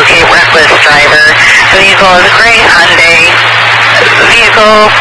a reckless driver. The vehicle is a gray Hyundai vehicle